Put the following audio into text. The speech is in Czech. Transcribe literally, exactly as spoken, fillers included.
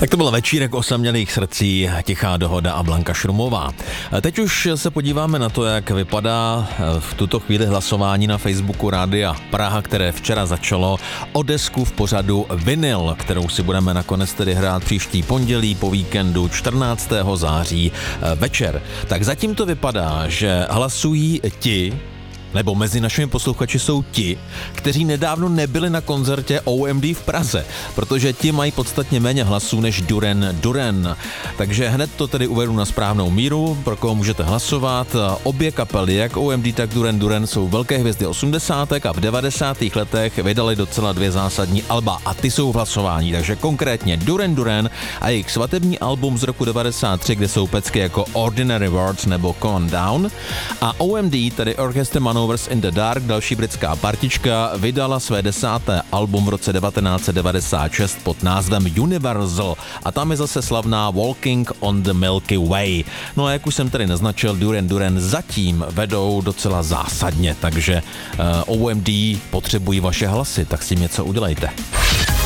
Tak to byl večírek osamělých srdcí, Tichá dohoda a Blanka Šrumová. Teď už se podíváme na to, jak vypadá v tuto chvíli hlasování na Facebooku Rádia Praha, které včera začalo o desku v pořadu Vinyl, kterou si budeme nakonec tedy hrát příští pondělí po víkendu čtrnáctého září večer. Tak zatím to vypadá, že hlasují ti, nebo mezi našimi posluchači jsou ti, kteří nedávno nebyli na koncertě O M D v Praze, protože ti mají podstatně méně hlasů než Duran Duran. Takže hned to tedy uvedu na správnou míru, pro koho můžete hlasovat. Obě kapely, jak O M D, tak Duran Duran, jsou velké hvězdy osmdesátek a v devadesátých letech vydali docela dvě zásadní alba a ty jsou v hlasování. Takže konkrétně Duran Duran a jejich svatební album z roku devadesát tři, kde jsou pecky jako Ordinary Words nebo Come On Down, a O M D, tedy Orchestra Manovers in the Dark, další britská partička, vydala své desáté album v roce devatenáct set devadesát šest pod názvem Universal a tam je zase slavná Walking on the Milky Way. No a jak už jsem tady naznačil, Duran Duran zatím vedou docela zásadně, takže uh, O M D potřebují vaše hlasy, tak s tím něco udělejte.